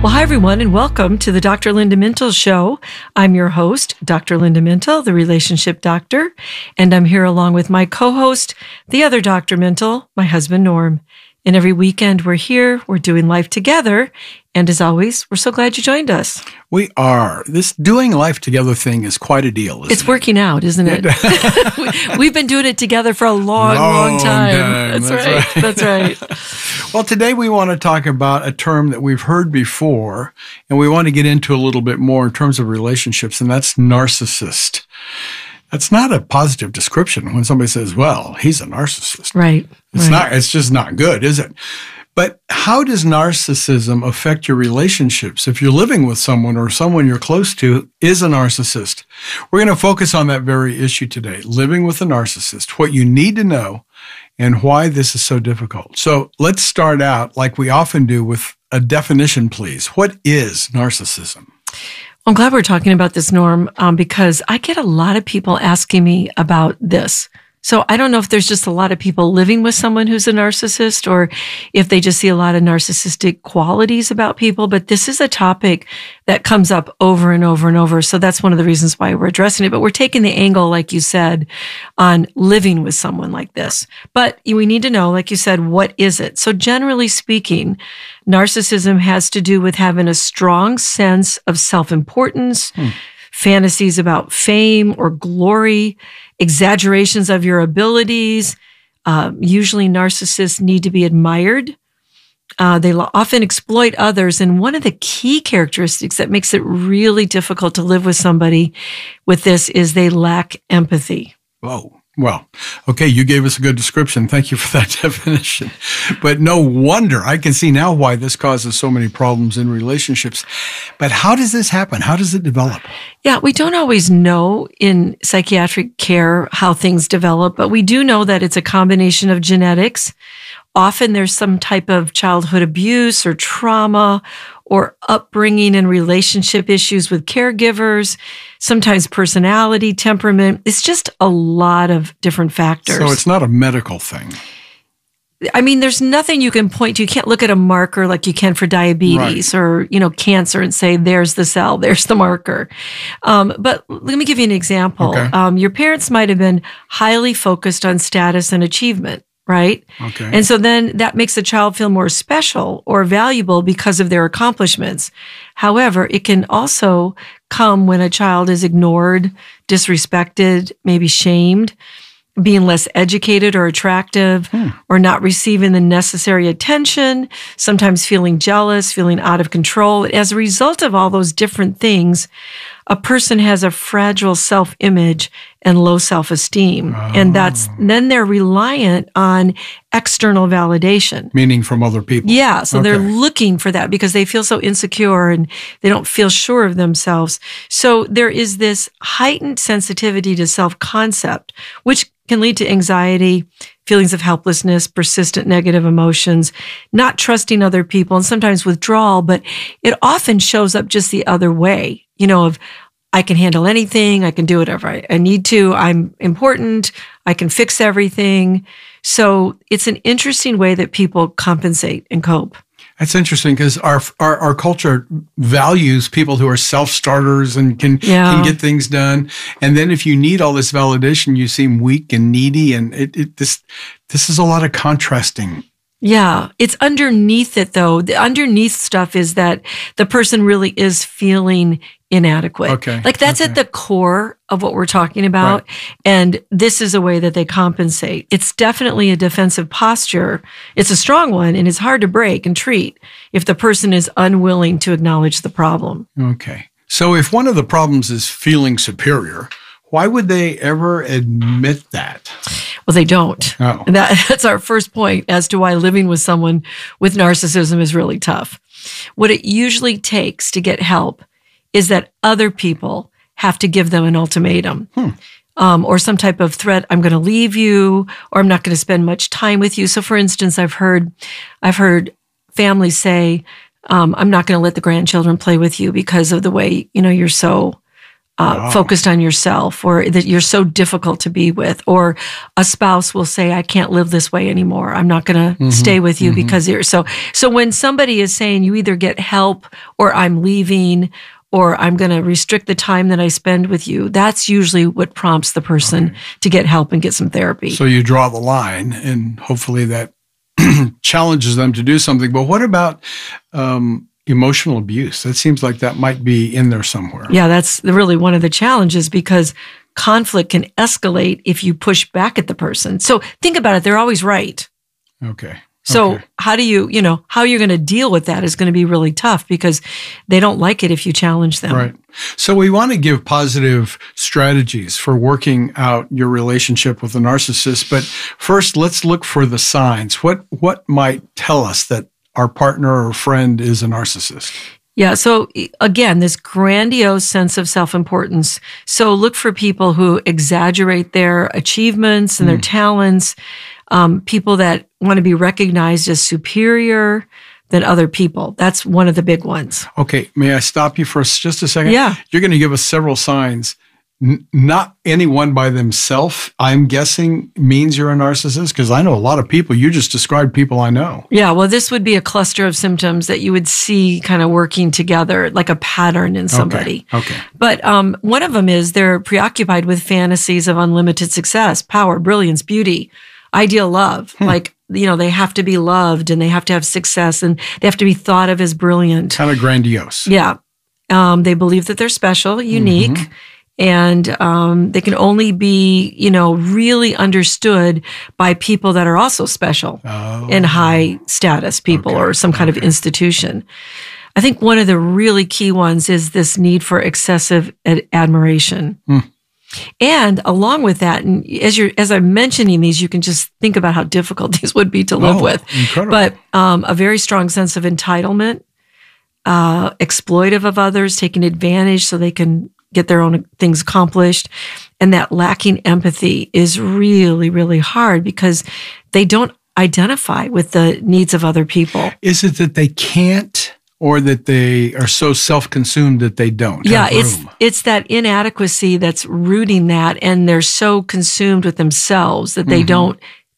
Well, hi, everyone, and welcome to the Dr. Linda Mintle Show. I'm your host, Dr. Linda Mintle, the relationship doctor, and I'm here along with my co-host, the other Dr. Mintle, my husband, Norm. And every weekend we're here, we're doing life together, and as always, we're so glad you joined us. We are. This doing life together thing is quite a deal, isn't It's working out, isn't it? We've been doing it together for a long time. That's right. Well, today we want to talk about a term that we've heard before, and we want to get into a little bit more in terms of relationships, and that's narcissist. That's not a positive description when somebody says, well, he's a narcissist. Right. It's just not good, is it? But how does narcissism affect your relationships if you're living with someone or someone you're close to is a narcissist? We're going to focus on that very issue today, living with a narcissist, what you need to know, and why this is so difficult. So let's start out like we often do with a definition, please. What is narcissism? I'm glad we're talking about this, Norm, because I get a lot of people asking me about this. So I don't know if there's just a lot of people living with someone who's a narcissist or if they just see a lot of narcissistic qualities about people, but this is a topic that comes up over and over and over. So that's one of the reasons why we're addressing it. But we're taking the angle, like you said, on living with someone like this. But we need to know, like you said, what is it? So generally speaking, narcissism has to do with having a strong sense of self-importance, fantasies about fame or glory, exaggerations of your abilities. Usually narcissists need to be admired. They often exploit others. And one of the key characteristics that makes it really difficult to live with somebody with this is they lack empathy. Whoa. Well, okay, you gave us a good description. Thank you for that definition. But no wonder, I can see now why this causes so many problems in relationships. But how does this happen? How does it develop? Yeah, we don't always know in psychiatric care how things develop, but we do know that it's a combination of genetics. Often there's some type of childhood abuse or trauma or upbringing and relationship issues with caregivers, sometimes personality, temperament. It's just a lot of different factors. So it's not a medical thing. I mean, there's nothing you can point to. You can't look at a marker like you can for diabetes or, cancer and say, there's the cell, there's the marker. But let me give you an example. Okay. Your parents might have been highly focused on status and achievement. Right? Okay. And so then that makes the child feel more special or valuable because of their accomplishments. However, it can also come when a child is ignored, disrespected, maybe shamed, being less educated or attractive, or not receiving the necessary attention, sometimes feeling jealous, feeling out of control. As a result of all those different things, a person has a fragile self-image and low self-esteem. And then they're reliant on external validation. Meaning from other people. Yeah. So they're looking for that because they feel so insecure and they don't feel sure of themselves. So there is this heightened sensitivity to self-concept, which can lead to anxiety, feelings of helplessness, persistent negative emotions, not trusting other people, and sometimes withdrawal. But it often shows up just the other way, of I can handle anything, I can do whatever I need to, I'm important, I can fix everything. So it's an interesting way that people compensate and cope. That's interesting because our culture values people who are self-starters and can get things done. And then if you need all this validation, you seem weak and needy. And this is a lot of contrasting. Yeah, it's underneath it, though. The underneath stuff is that the person really is feeling inadequate. Okay. Like that's at the core of what we're talking about. Right. And this is a way that they compensate. It's definitely a defensive posture. It's a strong one and it's hard to break and treat if the person is unwilling to acknowledge the problem. Okay. So if one of the problems is feeling superior, why would they ever admit that? Well, they don't. Oh. That's our first point as to why living with someone with narcissism is really tough. What it usually takes to get help is that other people have to give them an ultimatum or some type of threat. I'm going to leave you, or I'm not going to spend much time with you. So, for instance, I've heard families say, I'm not going to let the grandchildren play with you because of the way, you're so focused on yourself, or that you're so difficult to be with, or a spouse will say, I can't live this way anymore. I'm not going to stay with you because you're so when somebody is saying you either get help or I'm leaving or I'm going to restrict the time that I spend with you, that's usually what prompts the person to get help and get some therapy. So you draw the line, and hopefully that challenges them to do something. But what about emotional abuse? That seems like that might be in there somewhere. Yeah, that's really one of the challenges, because conflict can escalate if you push back at the person. So think about it. They're always right. Okay. So how do how you're going to deal with that is going to be really tough, because they don't like it if you challenge them. Right. So we want to give positive strategies for working out your relationship with a narcissist. But first, let's look for the signs. What might tell us that our partner or friend is a narcissist? Yeah. So again, this grandiose sense of self-importance. So look for people who exaggerate their achievements and their talents, people that want to be recognized as superior than other people. That's one of the big ones. Okay. May I stop you for just a second? Yeah. You're going to give us several signs. Not anyone by themselves, I'm guessing, means you're a narcissist, because I know a lot of people. You just described people I know. Yeah, well, this would be a cluster of symptoms that you would see kind of working together, like a pattern in somebody. Okay. But one of them is they're preoccupied with fantasies of unlimited success, power, brilliance, beauty, ideal love. Like, they have to be loved, and they have to have success, and they have to be thought of as brilliant. Kind of grandiose. Yeah. They believe that they're special, unique. And they can only be, really understood by people that are also special and high status people or some kind of institution. I think one of the really key ones is this need for excessive admiration. And along with that, and as I'm mentioning these, you can just think about how difficult these would be to live with. Incredible. But a very strong sense of entitlement, exploitive of others, taking advantage so they can get their own things accomplished. And that lacking empathy is really, really hard, because they don't identify with the needs of other people. Is it that they can't, or that they are so self-consumed that they don't? Yeah, it's that inadequacy that's rooting that, and they're so consumed with themselves that they don't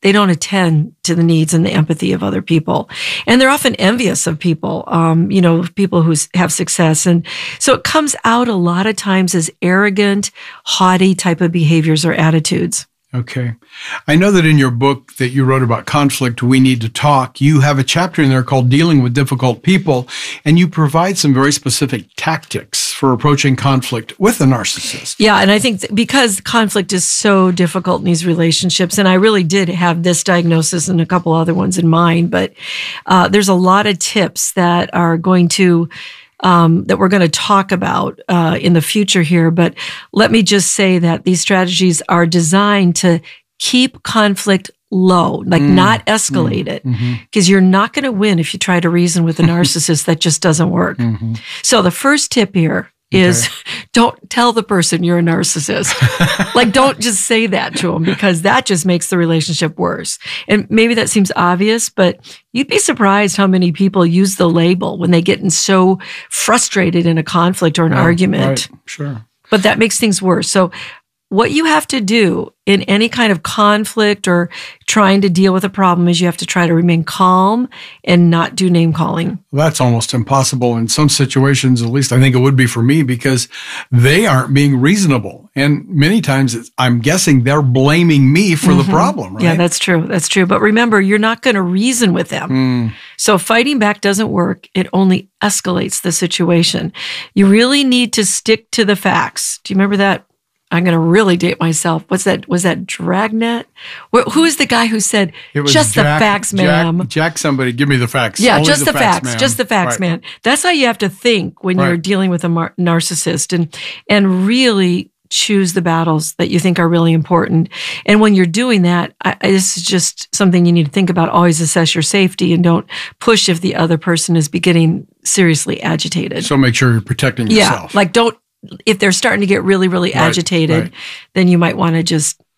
attend to the needs and the empathy of other people. And they're often envious of people, people who have success. And so it comes out a lot of times as arrogant, haughty type of behaviors or attitudes. Okay. I know that in your book that you wrote about conflict, We Need to Talk, you have a chapter in there called Dealing with Difficult People, and you provide some very specific tactics for approaching conflict with a narcissist. Yeah, and I think because conflict is so difficult in these relationships, and I really did have this diagnosis and a couple other ones in mind, but there's a lot of tips that are going to that we're going to talk about in the future here. But let me just say that these strategies are designed to keep conflict low, like not escalate it, because you're not going to win if you try to reason with a narcissist. That just doesn't work. So the first tip here is don't tell the person you're a narcissist. Like, don't just say that to them, because that just makes the relationship worse. And maybe that seems obvious, but you'd be surprised how many people use the label when they get so frustrated in a conflict or an argument. Right. Sure. But that makes things worse. So what you have to do in any kind of conflict or trying to deal with a problem is you have to try to remain calm and not do name calling. Well, that's almost impossible in some situations, at least I think it would be for me, because they aren't being reasonable. And many times I'm guessing they're blaming me for the problem, right? Yeah, that's true. That's true. But remember, you're not going to reason with them. So fighting back doesn't work. It only escalates the situation. You really need to stick to the facts. Do you remember that? I'm going to really date myself. Was that Dragnet? Who is the guy who said, just the facts, ma'am? Jack, somebody, give me the facts. Yeah, Only just the facts. ma'am. Just the facts, right. man. That's how you have to think when you're dealing with a narcissist, and really choose the battles that you think are really important. And when you're doing that, this is just something you need to think about. Always assess your safety and don't push if the other person is getting seriously agitated. So make sure you're protecting yourself. Yeah, like if they're starting to get really, really agitated, then you might want to just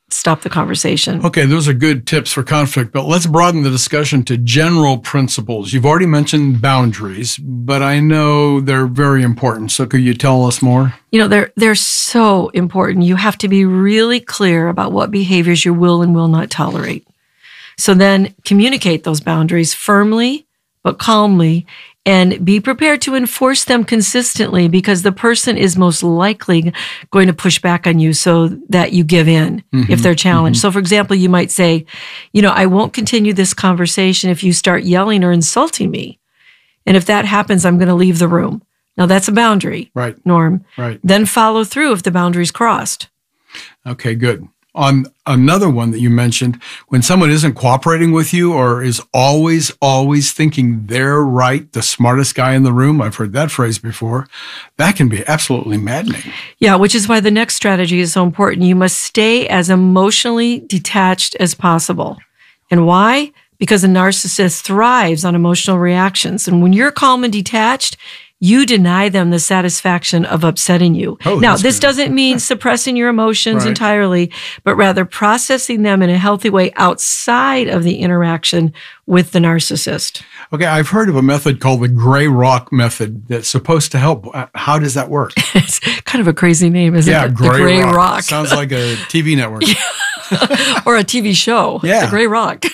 stop the conversation. Okay, those are good tips for conflict, but let's broaden the discussion to general principles. You've already mentioned boundaries, but I know they're very important. So could you tell us more? They're so important. You have to be really clear about what behaviors you will and will not tolerate. So then communicate those boundaries firmly, but calmly, and be prepared to enforce them consistently, because the person is most likely going to push back on you so that you give in if they're challenged. So for example, you might say, I won't continue this conversation if you start yelling or insulting me. And if that happens, I'm going to leave the room. Now that's a boundary, right, Norm. Right. Then follow through if the boundary's crossed. Okay, good. On another one that you mentioned, when someone isn't cooperating with you or is always thinking they're right, the smartest guy in the room, I've heard that phrase before, that can be absolutely maddening. Yeah, which is why the next strategy is so important. You must stay as emotionally detached as possible. And why? Because a narcissist thrives on emotional reactions. And when you're calm and detached, you deny them the satisfaction of upsetting you. Now, this doesn't mean suppressing your emotions entirely, but rather processing them in a healthy way outside of the interaction with the narcissist. Okay, I've heard of a method called the gray rock method that's supposed to help. How does that work? It's kind of a crazy name, isn't it? Yeah, The Gray Rock. Sounds like a TV network. Or a TV show. Yeah. The Gray Rock.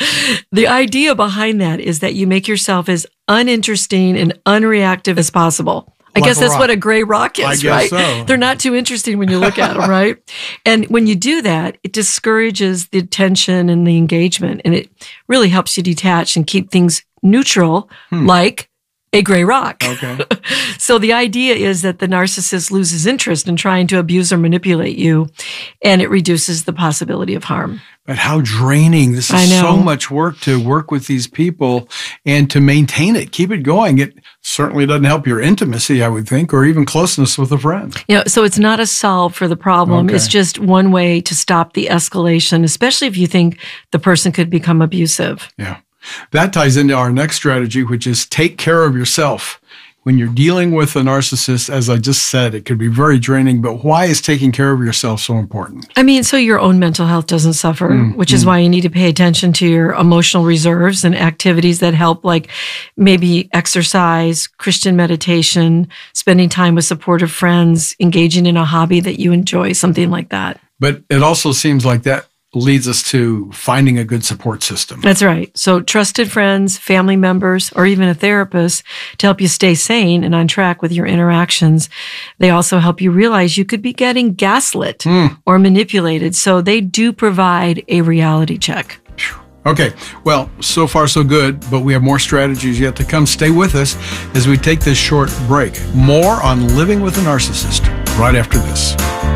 The idea behind that is that you make yourself as uninteresting and unreactive as possible. I guess that's what a gray rock is, right? So. They're not too interesting when you look at them, right? And when you do that, it discourages the attention and the engagement, and it really helps you detach and keep things neutral, like a gray rock. Okay. So the idea is that the narcissist loses interest in trying to abuse or manipulate you, and it reduces the possibility of harm. But how draining. This is so much work to work with these people and to maintain it, keep it going. It certainly doesn't help your intimacy, I would think, or even closeness with a friend. So it's not a solve for the problem. Okay. It's just one way to stop the escalation, especially if you think the person could become abusive. Yeah. That ties into our next strategy, which is take care of yourself. When you're dealing with a narcissist, as I just said, it could be very draining, but why is taking care of yourself so important? So your own mental health doesn't suffer, which is why you need to pay attention to your emotional reserves and activities that help, like maybe exercise, Christian meditation, spending time with supportive friends, engaging in a hobby that you enjoy, something like that. But it also seems like that leads us to finding a good support system. That's right. So trusted friends, family members, or even a therapist to help you stay sane and on track with your interactions. They also help you realize you could be getting gaslit or manipulated. So they do provide a reality check. Okay, well, so far so good, but we have more strategies yet to come. Stay with us as we take this short break. More on living with a narcissist right after this.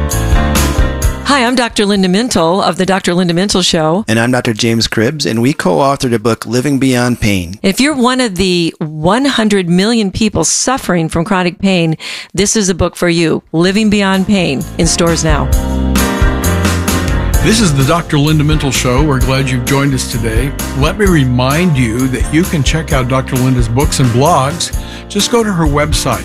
Hi, I'm Dr. Linda Mintle of the Dr. Linda Mintle Show. And I'm Dr. James Cribbs, and we co-authored a book, Living Beyond Pain. If you're one of the 100 million people suffering from chronic pain, this is a book for you. Living Beyond Pain, in stores now. This is the Dr. Linda Mintle Show. We're glad you've joined us today. Let me remind you that you can check out Dr. Linda's books and blogs. Just go to her website,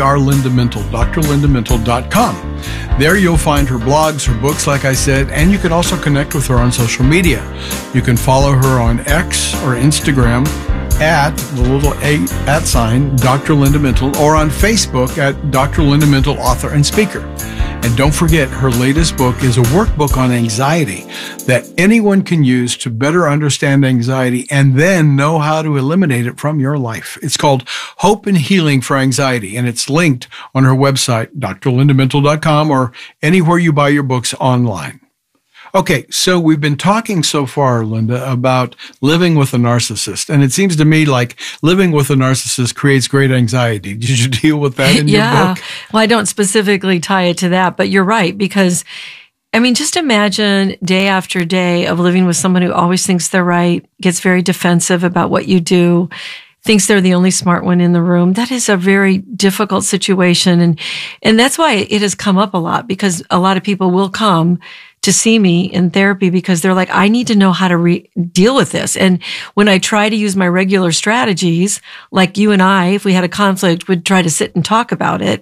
drlindamintle.com. There you'll find her blogs, her books, like I said, and you can also connect with her on social media. You can follow her on X or Instagram at the little @ sign, Dr. Linda Mintle, or on Facebook at Dr. Linda Mintle, author and speaker. And don't forget, her latest book is a workbook on anxiety that anyone can use to better understand anxiety and then know how to eliminate it from your life. It's called Hope and Healing for Anxiety, and it's linked on her website, drlindamintle.com, or anywhere you buy your books online. Okay, so we've been talking so far, Linda, about living with a narcissist. And it seems to me like living with a narcissist creates great anxiety. Did you deal with that in your book? Well, I don't specifically tie it to that, but you're right, because just imagine day after day of living with someone who always thinks they're right, gets very defensive about what you do, thinks they're the only smart one in the room. That is a very difficult situation. And that's why it has come up a lot, because a lot of people will come to see me in therapy because they're like, I need to know how to deal with this. And when I try to use my regular strategies, like you and I, if we had a conflict, would try to sit and talk about it,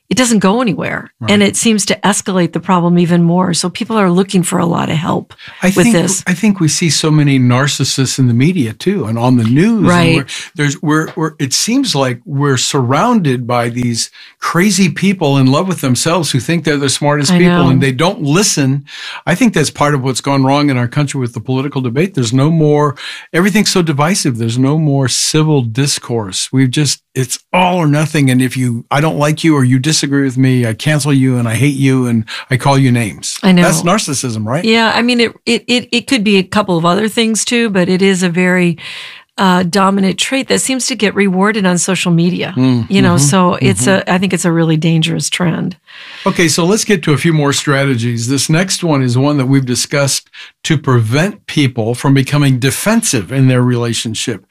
it doesn't go anywhere. Right. And it seems to escalate the problem even more. So people are looking for a lot of help with this. I think we see so many narcissists in the media too, and on the news. Right. And it seems like we're surrounded by these crazy people in love with themselves who think they're the smartest I people know. and they don't listen. I think that's part of what's gone wrong in our country with the political debate. There's no more, everything's so divisive. There's no more civil discourse. It's all or nothing. And if I don't like you or you disagree with me, I cancel you and I hate you and I call you names. I know. That's narcissism, right? Yeah, I mean, it could be a couple of other things too, but it is a very dominant trait that seems to get rewarded on social media. So I think it's a really dangerous trend. Okay, so let's get to a few more strategies. This next one is one that we've discussed to prevent people from becoming defensive in their relationship.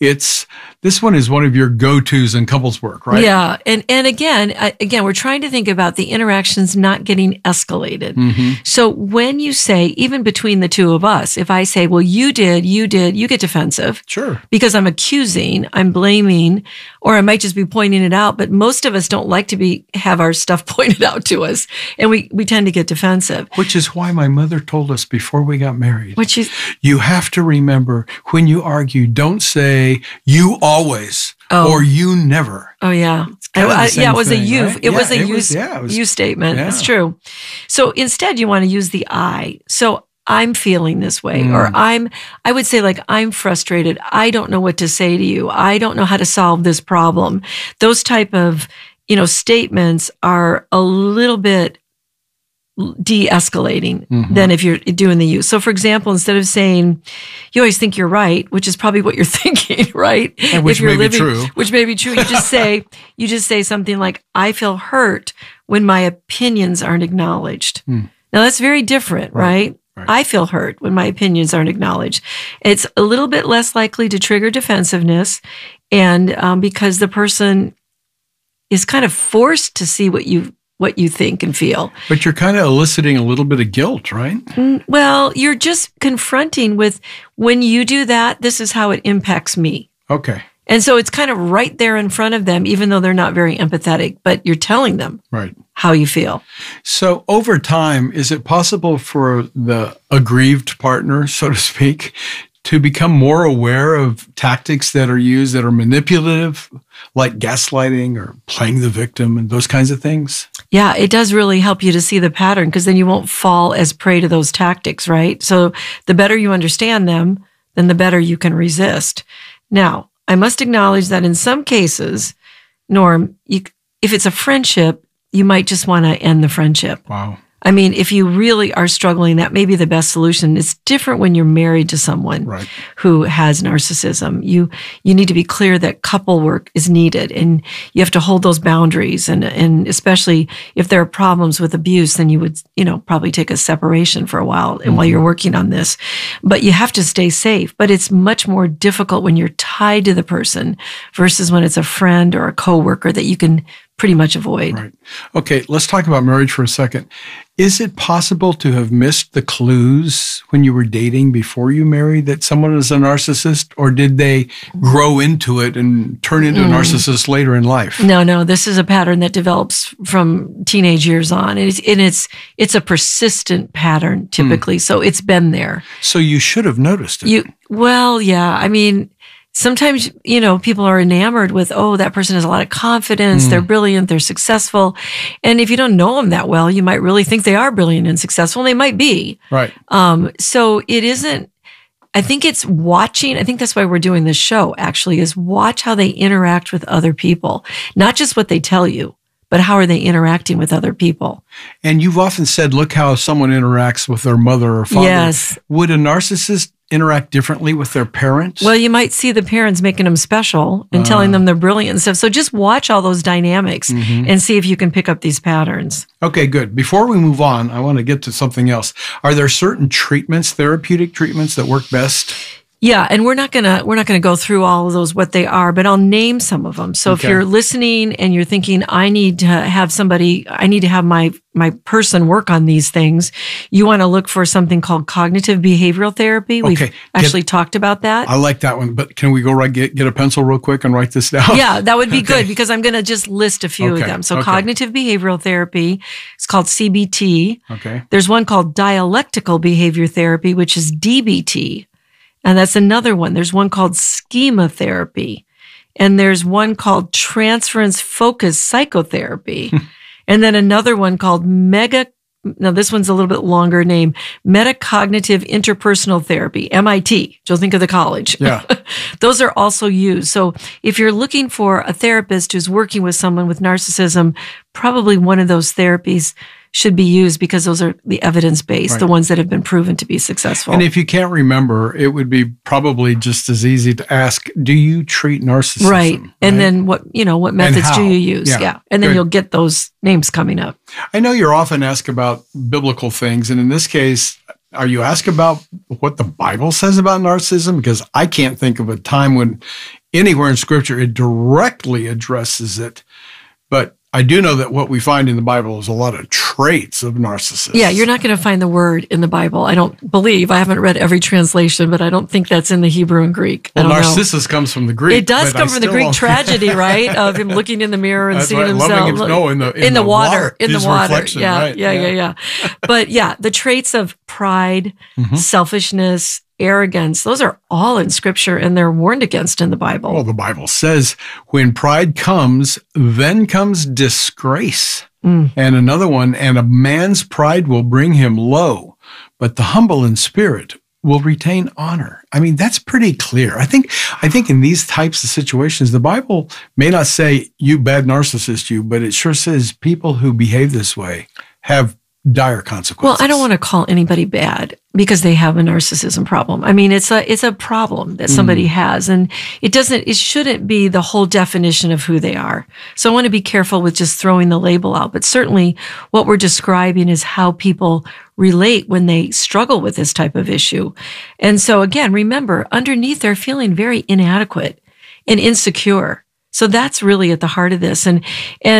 This one is one of your go-tos in couples work, right? Yeah. And again, we're trying to think about the interactions not getting escalated. Mm-hmm. So when you say, even between the two of us, if I say, well, you did, you get defensive. Sure. Because I'm accusing, I'm blaming, or I might just be pointing it out. But most of us don't like to have our stuff pointed out to us. And we tend to get defensive. Which is why my mother told us before we got married, Which is, you have to remember when you argue, don't say you always or you never. Oh, yeah. It was a you. Right? It was a you statement. Yeah. That's true. So instead, you want to use the I. So I'm feeling this way, or I would say, like, I'm frustrated. I don't know what to say to you. I don't know how to solve this problem. Those type of, statements are a little bit de-escalating than if you're doing the you. So for example, instead of saying, you always think you're right, which is probably what you're thinking, right? And which may be true. Which may be true. You just say something like, I feel hurt when my opinions aren't acknowledged. Now that's very different, right? I feel hurt when my opinions aren't acknowledged. It's a little bit less likely to trigger defensiveness, and because the person is kind of forced to see what you think and feel. But you're kind of eliciting a little bit of guilt, right? Well, you're just confronting with, when you do that, this is how it impacts me. Okay. And so it's kind of right there in front of them, even though they're not very empathetic, but you're telling them how you feel. So over time, is it possible for the aggrieved partner, so to speak, to become more aware of tactics that are used that are manipulative, like gaslighting or playing the victim and those kinds of things? Yeah, it does really help you to see the pattern, because then you won't fall as prey to those tactics, right? So the better you understand them, then the better you can resist. Now, I must acknowledge that in some cases, Norm, if it's a friendship, you might just want to end the friendship. Wow. I mean, if you really are struggling, that may be the best solution. It's different when you're married to someone who has narcissism. You need to be clear that couple work is needed, and you have to hold those boundaries. And especially if there are problems with abuse, then you would, probably take a separation for a while and while you're working on this. But you have to stay safe. But it's much more difficult when you're tied to the person versus when it's a friend or a coworker that you can pretty much avoid. Right. Okay, let's talk about marriage for a second. Is it possible to have missed the clues when you were dating before you married that someone is a narcissist, or did they grow into it and turn into a narcissist later in life? No, this is a pattern that develops from teenage years on. And it's a persistent pattern typically. So it's been there. So you should have noticed it. Well, yeah. I mean, sometimes, people are enamored with, that person has a lot of confidence. They're brilliant. They're successful. And if you don't know them that well, you might really think they are brilliant and successful. And they might be. Right. So it isn't, I think it's watching. I think that's why we're doing this show, actually, is watch how they interact with other people, not just what they tell you, but how are they interacting with other people? And you've often said, look how someone interacts with their mother or father. Yes. Would a narcissist interact differently with their parents? Well, you might see the parents making them special and telling them they're brilliant and stuff. So just watch all those dynamics and see if you can pick up these patterns. Okay, good. Before we move on, I want to get to something else. Are there certain treatments, therapeutic treatments, that work best? Yeah, and we're not gonna go through all of those what they are, but I'll name some of them. So if you're listening and you're thinking, I need to have my person work on these things, you want to look for something called cognitive behavioral therapy. We've actually talked about that. I like that one, but can we go get a pencil real quick and write this down? Yeah, that would be good because I'm going to just list a few of them. So cognitive behavioral therapy, it's called CBT. Okay. There's one called dialectical behavior therapy, which is DBT. And that's another one. There's one called schema therapy. And there's one called transference focused psychotherapy. And then another one called now this one's a little bit longer name, metacognitive interpersonal therapy, MIT. You'll think of the college. Yeah. Those are also used. So if you're looking for a therapist who's working with someone with narcissism, probably one of those therapies should be used because those are the evidence-based, the ones that have been proven to be successful. And if you can't remember, it would be probably just as easy to ask, do you treat narcissism? Right. And then what methods do you use? Yeah. And then you'll get those names coming up. I know you're often asked about biblical things. And in this case, are you asked about what the Bible says about narcissism? Because I can't think of a time when anywhere in Scripture it directly addresses it. But I do know that what we find in the Bible is a lot of traits of narcissists. Yeah, you're not going to find the word in the Bible. I don't believe. I haven't read every translation, but I don't think that's in the Hebrew and Greek. Well, Narcissus comes from the Greek. It does come from the Greek tragedy, right? Of him looking in the mirror and seeing himself. In the water. In the water. Yeah, right? Yeah. But yeah, the traits of pride, selfishness, arrogance, those are all in Scripture and they're warned against in the Bible. Well, the Bible says when pride comes, then comes disgrace. And another one, and a man's pride will bring him low, but the humble in spirit will retain honor. I mean, that's pretty clear. I think in these types of situations, the Bible may not say, you bad narcissist, you, but it sure says people who behave this way have dire consequences. Well, I don't want to call anybody bad because they have a narcissism problem. I mean, it's a problem that somebody has, and it shouldn't be the whole definition of who they are. So I want to be careful with just throwing the label out, but certainly what we're describing is how people relate when they struggle with this type of issue. And so again, remember, underneath they're feeling very inadequate and insecure. So that's really at the heart of this. And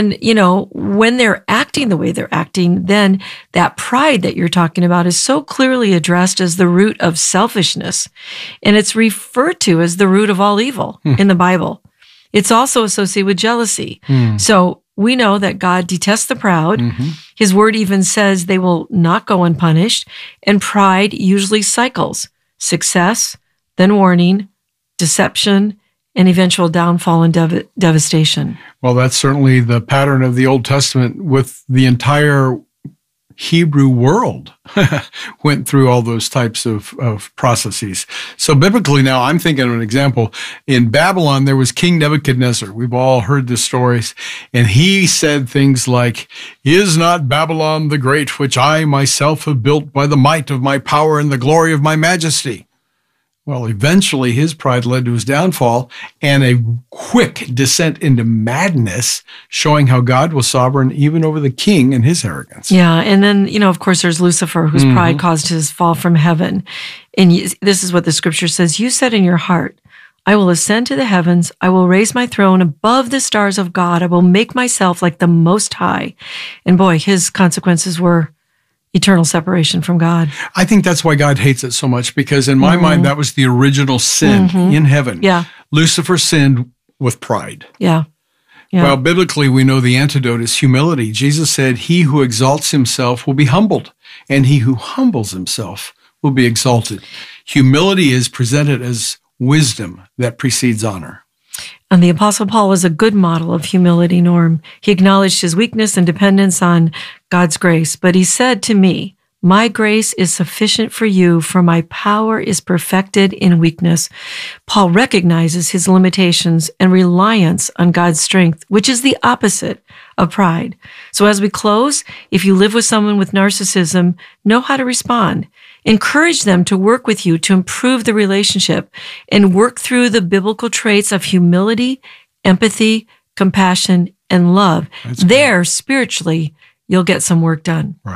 when they're acting the way they're acting, then that pride that you're talking about is so clearly addressed as the root of selfishness. And it's referred to as the root of all evil in the Bible. It's also associated with jealousy. So we know that God detests the proud. His word even says they will not go unpunished. And pride usually cycles success, then warning, deception, and eventual downfall and devastation. Well, that's certainly the pattern of the Old Testament with the entire Hebrew world went through all those types of processes. So biblically now, I'm thinking of an example. In Babylon, there was King Nebuchadnezzar. We've all heard the stories. And he said things like, "Is not Babylon the great, which I myself have built by the might of my power and the glory of my majesty?" Well, eventually his pride led to his downfall and a quick descent into madness, showing how God was sovereign even over the king and his arrogance. Yeah. And then, of course, there's Lucifer, whose pride caused his fall from heaven. And this is what the Scripture says. You said in your heart, I will ascend to the heavens. I will raise my throne above the stars of God. I will make myself like the Most High. And boy, his consequences were eternal separation from God. I think that's why God hates it so much, because in my mind, that was the original sin in heaven. Yeah. Lucifer sinned with pride. Yeah. Well, biblically, we know the antidote is humility. Jesus said, he who exalts himself will be humbled, and he who humbles himself will be exalted. Humility is presented as wisdom that precedes honor. And the Apostle Paul was a good model of humility, Norm. He acknowledged his weakness and dependence on God's grace. But he said to me, my grace is sufficient for you, for my power is perfected in weakness. Paul recognizes his limitations and reliance on God's strength, which is the opposite of pride. So as we close, if you live with someone with narcissism, know how to respond. Encourage them to work with you to improve the relationship and work through the biblical traits of humility, empathy, compassion, and love. There, spiritually, you'll get some work done. Right.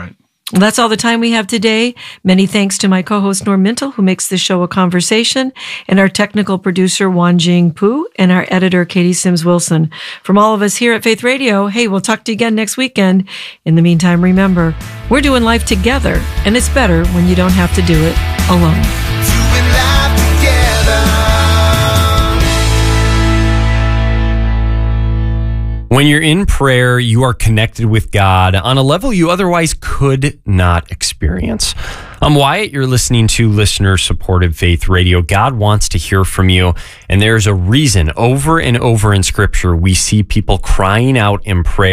Well, that's all the time we have today. Many thanks to my co-host Norm Mintle, who makes this show a conversation, and our technical producer Wanjing Pu, and our editor Katie Sims Wilson. From all of us here at Faith Radio, hey, we'll talk to you again next weekend. In the meantime, remember, we're doing life together, and it's better when you don't have to do it alone. Doing life together. When you're in prayer, you are connected with God on a level you otherwise could not experience. I'm Wyatt. You're listening to listener-supported Faith Radio. God wants to hear from you, and there's a reason over and over in Scripture we see people crying out in prayer.